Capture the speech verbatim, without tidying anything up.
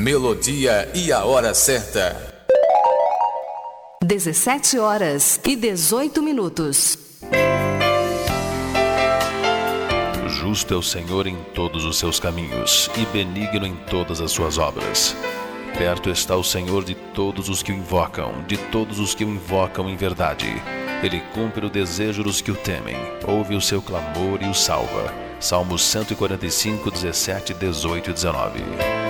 melodia e a hora certa. dezessete horas e dezoito minutos. Justo é o Senhor em todos os seus caminhos e benigno em todas as suas obras. Perto está o Senhor de todos os que o invocam, de todos os que o invocam em verdade. Ele cumpre o desejo dos que o temem, ouve o seu clamor e o salva. Salmos cento e quarenta e cinco, dezessete, dezoito e dezenove.